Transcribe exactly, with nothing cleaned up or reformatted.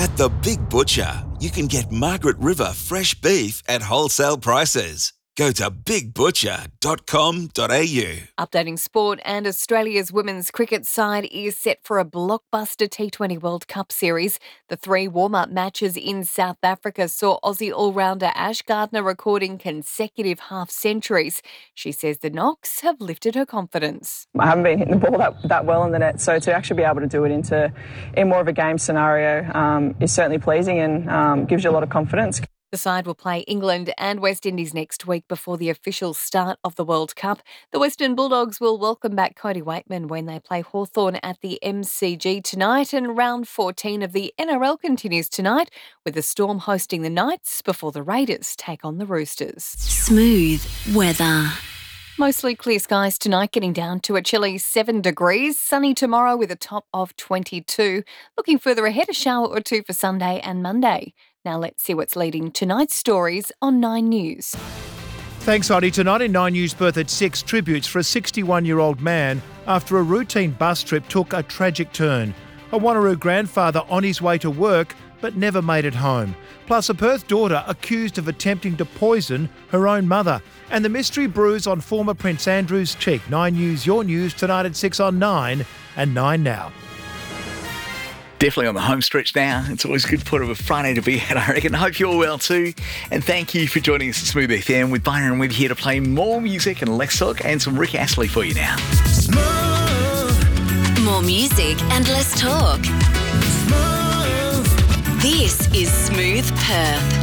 At the Big Butcher, you can get Margaret River fresh beef at wholesale prices. Go to big butcher dot com dot a u. Updating sport, and Australia's women's cricket side is set for a blockbuster T twenty World Cup series. The three warm-up matches in South Africa saw Aussie all-rounder Ash Gardner recording consecutive half-centuries. She says the knocks have lifted her confidence. I haven't been hitting the ball that, that well in the net, so to actually be able to do it into in more of a game scenario um, is certainly pleasing and um, gives you a lot of confidence. The side will play England and West Indies next week before the official start of the World Cup. The Western Bulldogs will welcome back Cody Waitman when they play Hawthorn at the M C G tonight, and round fourteen of the N R L continues tonight with the Storm hosting the Knights before the Raiders take on the Roosters. Smooth weather. Mostly clear skies tonight, getting down to a chilly seven degrees. Sunny tomorrow with a top of twenty-two. Looking further ahead, a shower or two for Sunday and Monday. Now let's see what's leading tonight's stories on Nine News. Thanks, Audie. Tonight in Nine News Perth at six, tributes for a sixty-one-year-old man after a routine bus trip took a tragic turn. A Wanneroo grandfather on his way to work but never made it home. Plus a Perth daughter accused of attempting to poison her own mother. And the mystery bruise on former Prince Andrew's cheek. Nine News, your news tonight at six on Nine and Nine Now. Definitely on the home stretch now. It's always a good part of a Friday to be at, I reckon. Hope you're well too. And thank you for joining us at Smooth F M with Byron with here to play more music and less talk and some Rick Astley for you now. Smooth. More music and less talk. Smooth. This is Smooth Perth.